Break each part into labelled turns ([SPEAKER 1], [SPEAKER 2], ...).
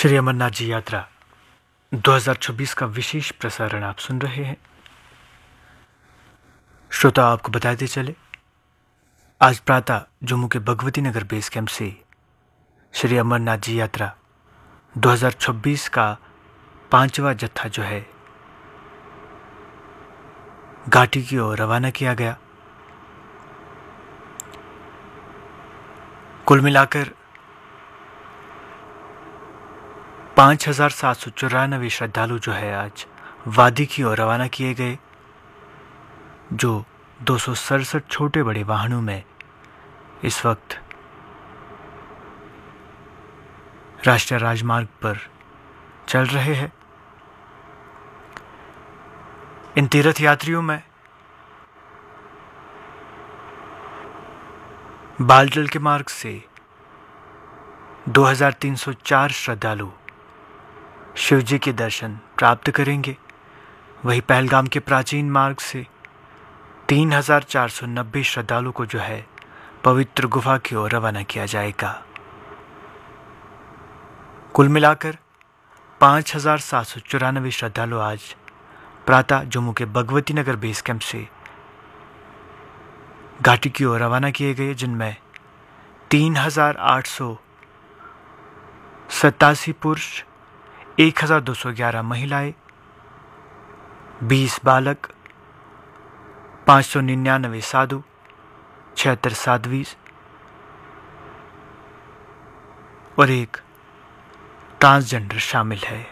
[SPEAKER 1] श्री अमरनाथ जी यात्रा 2026 का विशेष प्रसारण आप सुन रहे हैं। श्रोता, आपको बताते चले, आज प्रातः जम्मू के भगवती नगर बेस कैंप से श्री अमरनाथ जी यात्रा 2026 का 5वां जत्था जो है घाटी की ओर रवाना किया गया। कुल मिलाकर 5,794 श्रद्धालु जो है आज वादी की ओर रवाना किए गए, जो 267 छोटे बड़े वाहनों में इस वक्त राष्ट्रीय राजमार्ग पर चल रहे हैं। इन तीर्थ यात्रियों में बालटल के मार्ग से 2,304 श्रद्धालु शिवजी के दर्शन प्राप्त करेंगे। वहीं पहलगाम के प्राचीन मार्ग से 3,490 श्रद्धालु को जो है पवित्र गुफा की ओर रवाना किया जाएगा। कुल मिलाकर 5,794 श्रद्धालु आज प्रातः जम्मू के भगवती नगर बेस कैंप से घाटी की ओर रवाना किए गए, जिनमें 3,887 पुरुष, 1,211 महिलाएं, 20 बालक, 599 साधु, 76 साध्वी और एक ट्रांसजेंडर शामिल है।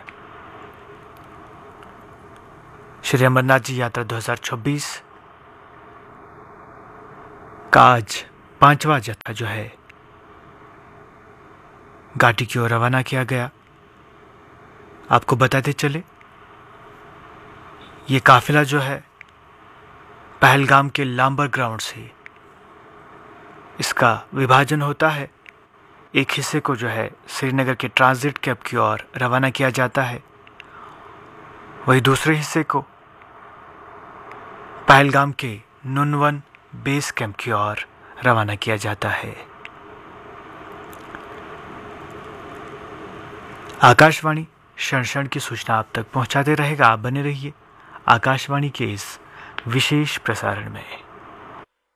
[SPEAKER 1] श्री अमरनाथ जी यात्रा 2026 का आज 5वां जत्था जो है घाटी की ओर रवाना किया गया। आपको बताते चले, ये काफिला जो है पहलगाम के लांबर ग्राउंड से इसका विभाजन होता है। एक हिस्से को जो है श्रीनगर के ट्रांजिट कैंप की ओर रवाना किया जाता है, वही दूसरे हिस्से को पहलगाम के नुनवन बेस कैंप की ओर रवाना किया जाता है। आकाशवाणी क्षण क्षण की सूचना आप तक पहुंचाते रहेगा। आप बने रहिए आकाशवाणी के इस विशेष प्रसारण में।